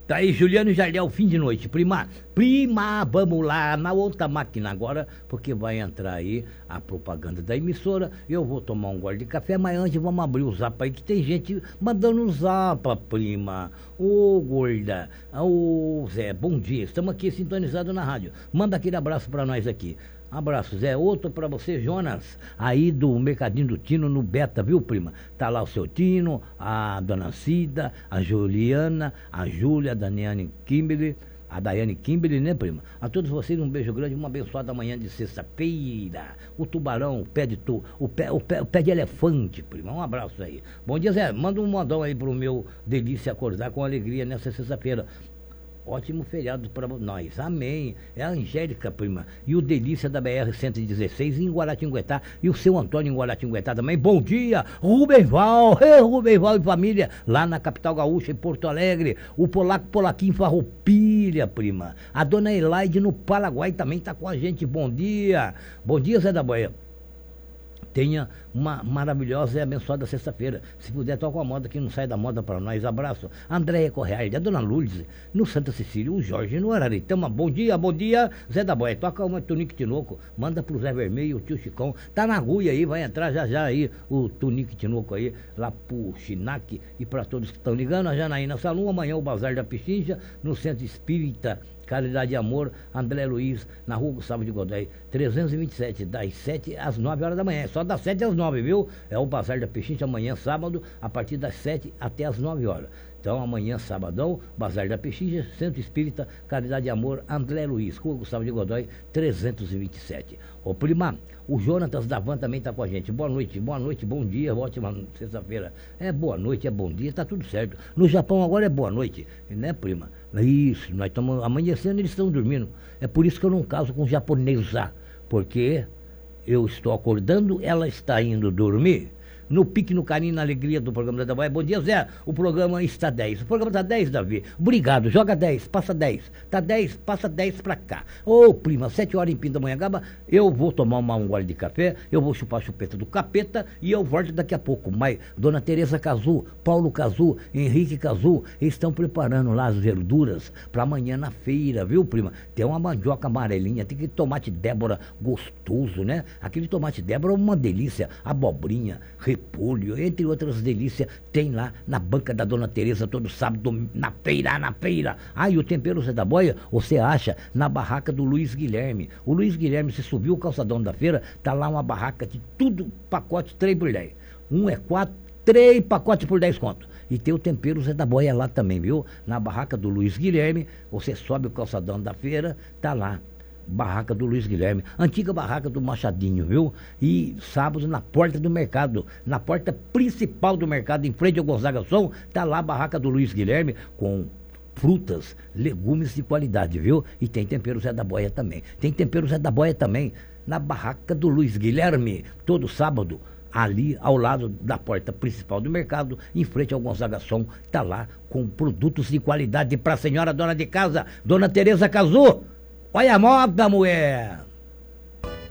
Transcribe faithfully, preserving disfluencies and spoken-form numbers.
Tá aí, Juliano Jardel, fim de noite. Prima, prima, vamos lá na outra máquina agora, porque vai entrar aí a propaganda da emissora. Eu vou tomar um gole de café, mas antes vamos abrir o zap aí, que tem gente mandando um zap, prima. Ô, gorda. Ô, Zé, bom dia. Estamos aqui sintonizados na rádio. Manda aquele abraço pra nós aqui. Abraço, Zé. Outro pra você, Jonas, aí do Mercadinho do Tino, no Beta, viu, prima? Tá lá o seu Tino, a dona Cida, a Juliana, a Júlia, a Daniane Kimberly, a Daiane Kimberly, né, prima? A todos vocês um beijo grande, uma abençoada manhã de sexta-feira. O tubarão, o pé de tu, o pé, o pé, o pé de elefante, prima. Um abraço aí. Bom dia, Zé. Manda um modão aí pro meu delícia acordar com alegria nessa sexta-feira. Ótimo feriado para nós, amém. É a Angélica, prima, e o Delícia da B R cento e dezesseis em Guaratinguetá, e o seu Antônio em Guaratinguetá também. Bom dia, Rubenval, é, Rubenval e família, lá na capital gaúcha, em Porto Alegre. O Polaco Polaquinho Farroupilha, prima. A dona Elaide no Paraguai também tá com a gente. Bom dia, bom dia, Zé da Boia. Tenha uma maravilhosa e abençoada sexta-feira. Se puder, toca a moda que não sai da moda para nós. Abraço. Andréia Correia, a dona Lourdes, no Santa Cecília, o Jorge no Araritama. Bom dia, bom dia, Zé da Boia. Toca uma Tunique Tinoco, manda pro Zé Vermelho, o tio Chicão. Tá na agulha aí, vai entrar já já aí o Tunique Tinoco aí, lá pro Chinac e para todos que estão ligando. A Janaína Salum, amanhã o Bazar da Pichincha, no Centro Espírita Caridade e Amor, André Luiz, na rua Gustavo de Godoy, trezentos e vinte e sete, das sete às nove horas da manhã. É só das sete às nove, viu? É o Bazar da Pechincha, amanhã, sábado, a partir das sete até às nove horas. Então, amanhã, sabadão, Bazar da Pechincha, Centro Espírita, Caridade e Amor, André Luiz, rua Gustavo de Godoy, trezentos e vinte e sete. Ô, prima, o Jonatas da Van também tá com a gente. Boa noite, boa noite, bom dia, ótima sexta-feira. É boa noite, é bom dia, tá tudo certo. No Japão agora é boa noite, né, prima? Isso, nós estamos amanhecendo, eles estão dormindo. É por isso que eu não caso com japonesa, porque eu estou acordando, ela está indo dormir. No pique, no carinho, na alegria do programa da Boia. Bom dia, Zé. O programa está dez. O programa está dez, Davi. Obrigado. Joga dez, passa dez. Tá dez, passa dez pra cá. Ô, prima, sete horas em Pindamonhangaba, eu vou tomar uma, um gole de café, eu vou chupar a chupeta do capeta e eu volto daqui a pouco. Mas Dona Tereza Cazu, Paulo Cazu, Henrique Cazu, estão preparando lá as verduras para amanhã na feira, viu, prima? Tem uma mandioca amarelinha, tem aquele tomate Débora gostoso, né? Aquele tomate Débora é uma delícia. Abobrinha, repolho, entre outras delícias, tem lá na banca da Dona Tereza todo sábado, na feira, na feira. Ah, e o tempero Zé da Boia, você acha na barraca do Luiz Guilherme. O Luiz Guilherme, se subiu o calçadão da feira, tá lá uma barraca de tudo, pacote três por dez. Um é quatro, três pacotes por dez conto. E tem o tempero Zé da Boia lá também, viu? Na barraca do Luiz Guilherme, você sobe o calçadão da feira, tá lá. Barraca do Luiz Guilherme, antiga barraca do Machadinho, viu? E sábado na porta do mercado, na porta principal do mercado, em frente ao Gonzaga Som, tá lá a barraca do Luiz Guilherme com frutas, legumes de qualidade, viu? E tem tempero Zé da Boia também. Tem tempero Zé da Boia também na barraca do Luiz Guilherme, todo sábado, ali ao lado da porta principal do mercado, em frente ao Gonzaga Som, tá lá com produtos de qualidade para a senhora dona de casa, Dona Tereza Cazu. Olha a moda, mulher!